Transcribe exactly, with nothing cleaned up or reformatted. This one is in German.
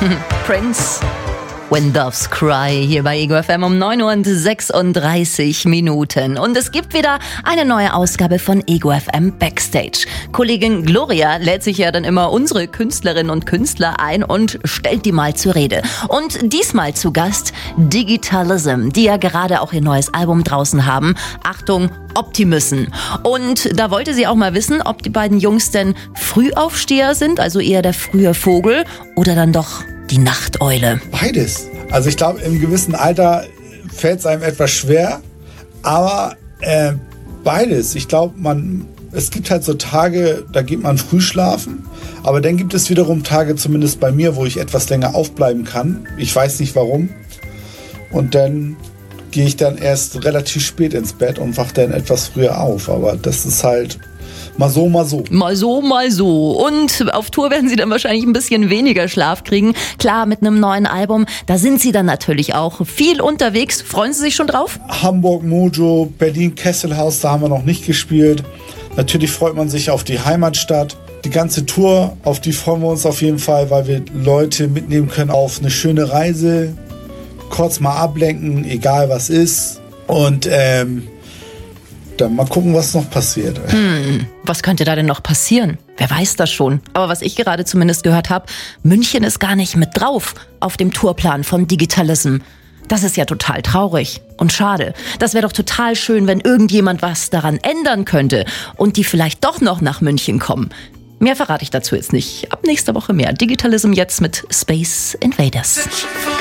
Prince. When Doves Cry, hier bei Ego F M um neun Uhr und sechsunddreißig Minuten. Und es gibt wieder eine neue Ausgabe von Ego F M Backstage. Kollegin Gloria lädt sich ja dann immer unsere Künstlerinnen und Künstler ein und stellt die mal zur Rede. Und diesmal zu Gast Digitalism, die ja gerade auch ihr neues Album draußen haben. Achtung, Optimisten. Und da wollte sie auch mal wissen, ob die beiden Jungs denn Frühaufsteher sind, also eher der frühe Vogel, oder dann doch die Nachteule. Beides. Also ich glaube, im gewissen Alter fällt es einem etwas schwer, aber äh, beides. Ich glaube, man, es gibt halt so Tage, da geht man früh schlafen, aber dann gibt es wiederum Tage, zumindest bei mir, wo ich etwas länger aufbleiben kann. Ich weiß nicht warum. Und dann gehe ich dann erst relativ spät ins Bett und wache dann etwas früher auf. Aber das ist halt mal so, mal so. Mal so, mal so. Und auf Tour werden sie dann wahrscheinlich ein bisschen weniger Schlaf kriegen. Klar, mit einem neuen Album, da sind sie dann natürlich auch viel unterwegs. Freuen Sie sich schon drauf? Hamburg, Mojo, Berlin, Kesselhaus, da haben wir noch nicht gespielt. Natürlich freut man sich auf die Heimatstadt. Die ganze Tour, auf die freuen wir uns auf jeden Fall, weil wir Leute mitnehmen können auf eine schöne Reise. Kurz mal ablenken, egal was ist. Und ähm, dann mal gucken, was noch passiert. Hm, was könnte da denn noch passieren? Wer weiß das schon. Aber was ich gerade zumindest gehört habe, München ist gar nicht mit drauf auf dem Tourplan von Digitalism. Das ist ja total traurig und schade. Das wäre doch total schön, wenn irgendjemand was daran ändern könnte und die vielleicht doch noch nach München kommen. Mehr verrate ich dazu jetzt nicht. Ab nächster Woche mehr. Digitalism jetzt mit Space Invaders.